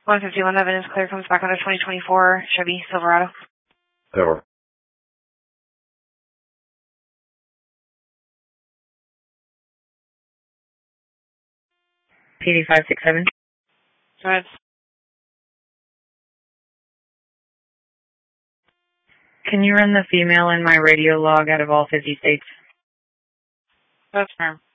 151 evidence clear comes back on a 2024 Chevy Silverado. Over. PD 567. Go ahead. Can you run the female in my radio log out of all 50 states? That's firm.